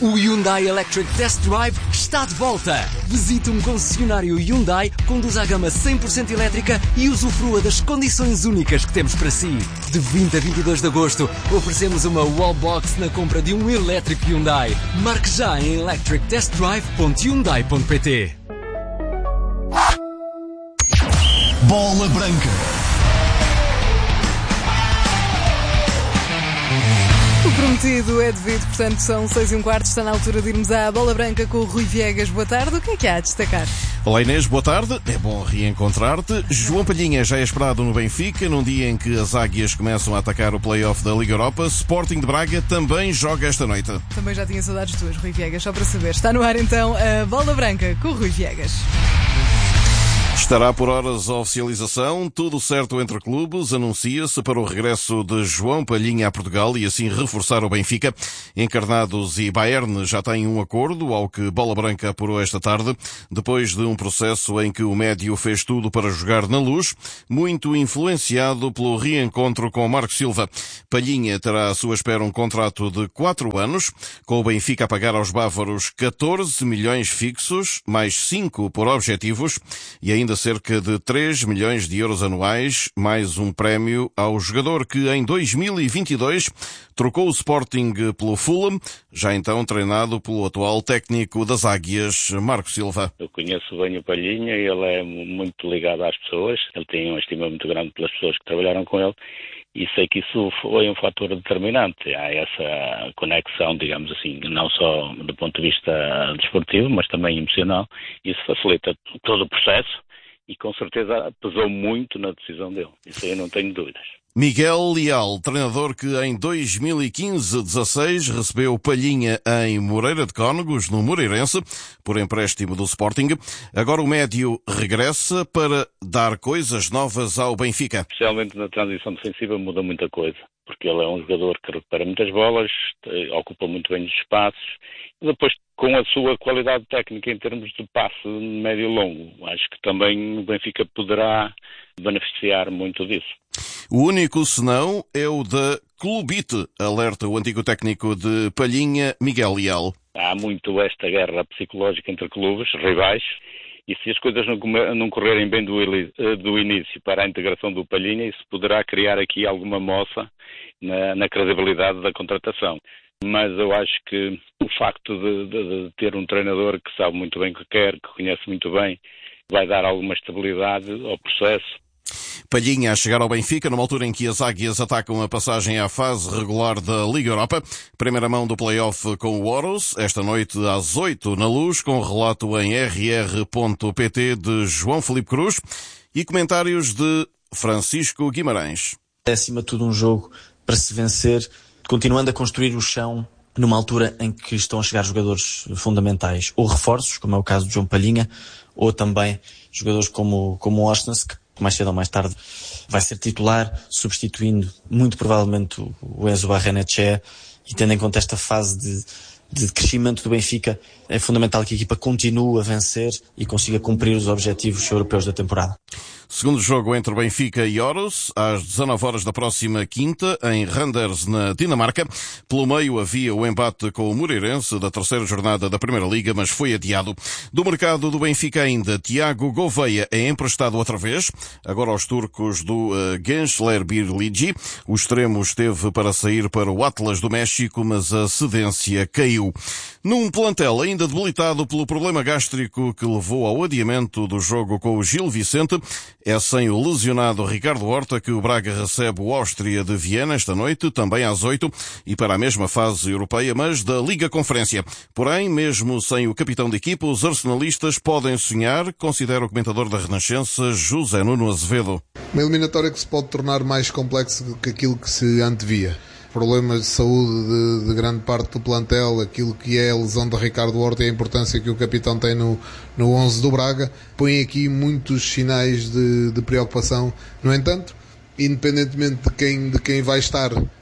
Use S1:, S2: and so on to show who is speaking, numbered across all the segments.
S1: O Hyundai Electric Test Drive está de volta. Visite um concessionário Hyundai, conduza a gama 100% elétrica e usufrua das condições únicas que temos para si. De 20 a 22 de agosto, oferecemos uma wallbox na compra de um elétrico Hyundai. Marque já em electrictestdrive.hyundai.pt.
S2: Bola Branca.
S3: O prometido é devido, portanto são 6:15, está na altura de irmos à Bola Branca com o Rui Viegas. Boa tarde, o que há a destacar?
S4: Olá Inês, boa tarde, é bom reencontrar-te. João Palhinha já é esperado no Benfica, num dia em que as águias começam a atacar o play-off da Liga Europa. Sporting de Braga também joga esta noite.
S3: Também já tinha saudades tuas, Rui Viegas, só para saber. Está no ar então a Bola Branca com o Rui Viegas.
S4: Estará por horas a oficialização, tudo certo entre clubes, anuncia-se para o regresso de João Palhinha a Portugal e assim reforçar o Benfica. Encarnados e Bayern já têm um acordo, ao que Bola Branca apurou esta tarde, depois de um processo em que o médio fez tudo para jogar na Luz, muito influenciado pelo reencontro com Marco Silva. Palhinha terá à sua espera um contrato de 4 anos, com o Benfica a pagar aos bávaros 14 milhões fixos, mais 5 por objetivos, e ainda cerca de 3 milhões de euros anuais, mais um prémio ao jogador que em 2022 trocou o Sporting pelo Fulham, já então treinado pelo atual técnico das Águias, Marco Silva.
S5: Eu conheço bem o Palhinha, ele é muito ligado às pessoas, ele tem uma estima muito grande pelas pessoas que trabalharam com ele e sei que isso foi um fator determinante. Há essa conexão, digamos assim, não só do ponto de vista desportivo, mas também emocional. Isso facilita todo o processo e com certeza pesou muito na decisão dele. Isso aí eu não tenho dúvidas.
S4: Miguel Leal, treinador que em 2015-16 recebeu Palhinha em Moreira de Cónegos, no Moreirense, por empréstimo do Sporting. Agora o médio regressa para dar coisas novas ao Benfica.
S5: Especialmente na transição defensiva muda muita coisa, porque ele é um jogador que recupera muitas bolas, ocupa muito bem os espaços, e depois com a sua qualidade técnica em termos de passe médio e longo, acho que também o Benfica poderá beneficiar muito disso.
S4: O único senão é o da Clubite, alerta o antigo técnico de Palhinha, Miguel Leal.
S5: Há muito esta guerra psicológica entre clubes, rivais, e se as coisas não correrem bem do início para a integração do Palhinha, isso poderá criar aqui alguma moça na credibilidade da contratação. Mas eu acho que o facto de ter um treinador que sabe muito bem o que quer, que conhece muito bem, vai dar alguma estabilidade ao processo.
S4: Palhinha a chegar ao Benfica numa altura em que as Águias atacam a passagem à fase regular da Liga Europa. Primeira mão do play-off com o Oros, esta noite às 8 na Luz, com relato em rr.pt de João Felipe Cruz e comentários de Francisco Guimarães.
S6: É acima de tudo um jogo para se vencer, continuando a construir o chão numa altura em que estão a chegar jogadores fundamentais, ou reforços, como é o caso de João Palhinha, ou também jogadores como o Ostens, que mais cedo ou mais tarde vai ser titular, substituindo muito provavelmente o Enzo Barrenetxea, e tendo em conta esta fase de crescimento do Benfica, é fundamental que a equipa continue a vencer e consiga cumprir os objetivos europeus da temporada.
S4: Segundo jogo entre Benfica e Oros, às 19 horas da próxima quinta, em Randers, na Dinamarca. Pelo meio havia o embate com o Moreirense da terceira jornada da Primeira Liga, mas foi adiado. Do mercado do Benfica ainda, Tiago Gouveia é emprestado outra vez, agora aos turcos do Gençler Birlici. O extremo esteve para sair para o Atlas do México, mas a cedência caiu. Num plantel ainda debilitado pelo problema gástrico que levou ao adiamento do jogo com o Gil Vicente, é sem o lesionado Ricardo Horta que o Braga recebe o Áustria de Viena esta noite, também às 8, e para a mesma fase europeia, mas da Liga Conferência. Porém, mesmo sem o capitão de equipa, os arsenalistas podem sonhar, considera o comentador da Renascença, José Nuno Azevedo.
S7: Uma eliminatória que se pode tornar mais complexa do que aquilo que se antevia. Problemas de saúde de grande parte do plantel, aquilo que é a lesão de Ricardo Horta e a importância que o capitão tem no 11 do Braga, põem aqui muitos sinais de preocupação. No entanto, independentemente de quem vai estar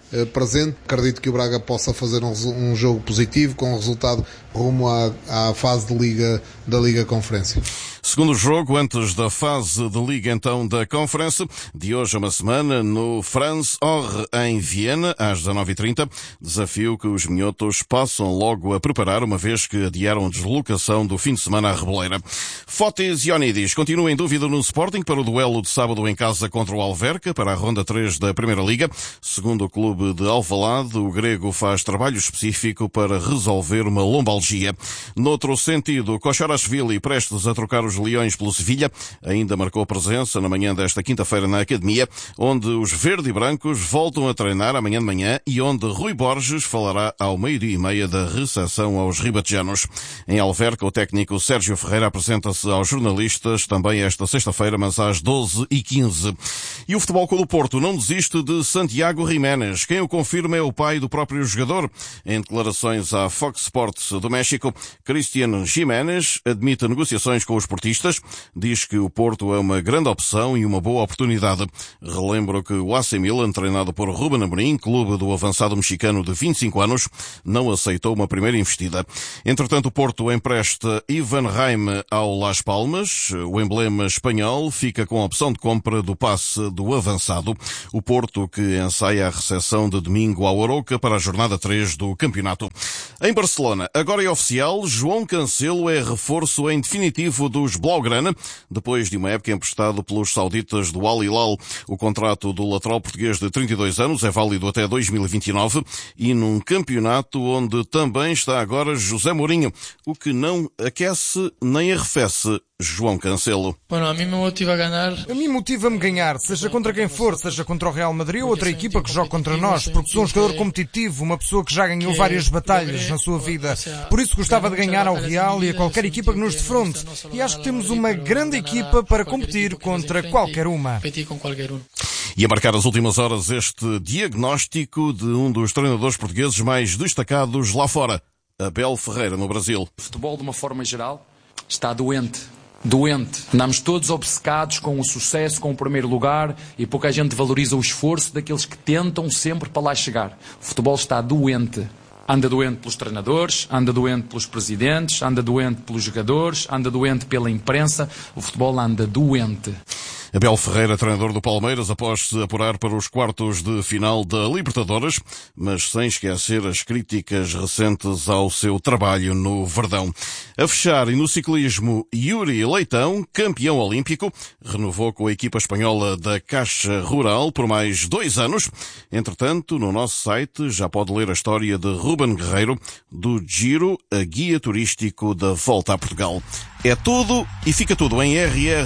S7: presente. Acredito que o Braga possa fazer um jogo positivo, com um resultado rumo à fase da Liga Conferência.
S4: Segundo jogo, antes da fase de Liga, então, da Conference, de hoje a uma semana, no France Or, em Viena, às 19h30. Desafio que os minhotos passam logo a preparar, uma vez que adiaram a deslocação do fim de semana à Reboleira. Fotis Ioannidis continua em dúvida no Sporting para o duelo de sábado em casa contra o Alverca, para a ronda 3 da Primeira Liga. Segundo o clube de Alvalade, o grego faz trabalho específico para resolver uma lombalgia. Noutro sentido, Kocharashvili, prestes a trocar os Leões pelo Sevilha, ainda marcou presença na manhã desta quinta-feira na Academia, onde os verde e brancos voltam a treinar amanhã de manhã e onde Rui Borges falará ao 12h30 da recepção aos ribatejanos. Em Alverca, o técnico Sérgio Ferreira apresenta-se aos jornalistas também esta sexta-feira, mas às 12h15. E o Futebol Clube do Porto não desiste de Santiago Jiménez. Quem o confirma é o pai do próprio jogador. Em declarações à Fox Sports do México, Cristian Jiménez admite negociações com os portistas, diz que o Porto é uma grande opção e uma boa oportunidade. Relembro que o AC Milan, treinado por Ruben Amorim, clube do avançado mexicano de 25 anos, não aceitou uma primeira investida. Entretanto, o Porto empresta Ivan Raim ao Las Palmas. O emblema espanhol fica com a opção de compra do passe do avançado. O Porto, que ensaia a recepção de domingo ao Arouca para a jornada 3 do campeonato. Em Barcelona, agora é oficial, João Cancelo é reforço em definitivo dos Blaugrana, depois de uma época emprestado pelos sauditas do Al Hilal. O contrato do lateral português de 32 anos é válido até 2029 e num campeonato onde também está agora José Mourinho, o que não aquece nem arrefece João Cancelo.
S8: A mim me motiva a ganhar.
S9: A mim motiva-me ganhar, seja contra quem for, seja contra o Real Madrid ou outra equipa que joga contra nós, porque sou um jogador competitivo, uma pessoa que já ganhou várias batalhas na sua vida. Por isso gostava de ganhar ao Real e a qualquer equipa que nos defronte. E acho que temos uma grande equipa para competir contra qualquer uma.
S4: E a marcar as últimas horas este diagnóstico de um dos treinadores portugueses mais destacados lá fora, Abel Ferreira, no Brasil.
S10: O futebol, de uma forma geral, está doente. Andamos todos obcecados com o sucesso, com o primeiro lugar, e pouca gente valoriza o esforço daqueles que tentam sempre para lá chegar. O futebol está doente. Anda doente pelos treinadores, anda doente pelos presidentes, anda doente pelos jogadores, anda doente pela imprensa. O futebol anda doente.
S4: Abel Ferreira, treinador do Palmeiras, após se apurar para os quartos de final da Libertadores, mas sem esquecer as críticas recentes ao seu trabalho no Verdão. A fechar, e no ciclismo, Yuri Leitão, campeão olímpico, renovou com a equipa espanhola da Caixa Rural por mais 2 anos. Entretanto, no nosso site já pode ler a história de Ruben Guerreiro, do Giro, a guia turístico da Volta a Portugal. É tudo e fica tudo em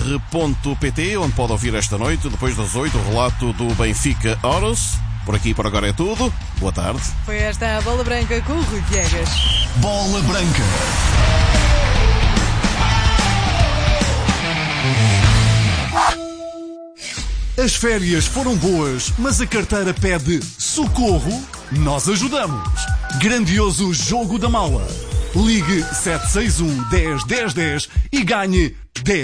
S4: rr.pt, onde pode ouvir esta noite, depois das 8, o relato do Benfica Oros. Por aqui por agora é tudo. Boa tarde.
S3: Foi esta a Bola Branca com o Rui Viegas.
S2: Bola Branca. As férias foram boas, mas a carteira pede socorro? Nós ajudamos. Grandioso Jogo da Mala. Ligue 761 10 10 10 e ganhe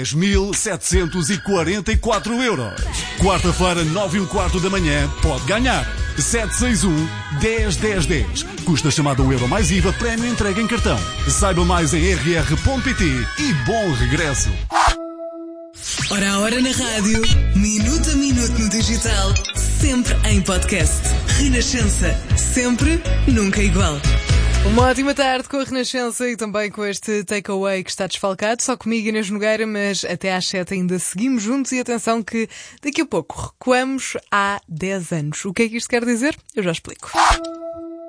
S2: 10.744 euros. Quarta-feira, 9h15 da manhã, pode ganhar. 761 10 10 10. Custa chamada €1 mais IVA, prémio entregue em cartão. Saiba mais em rr.pt e bom regresso.
S11: Hora a hora na rádio, minuto a minuto no digital, sempre em podcast. Renascença, sempre, nunca igual.
S3: Uma ótima tarde com a Renascença e também com este takeaway que está desfalcado, só comigo Inês Nogueira, mas até às 7 ainda seguimos juntos e atenção que daqui a pouco recuamos há 10 anos. O que é que isto quer dizer? Eu já explico.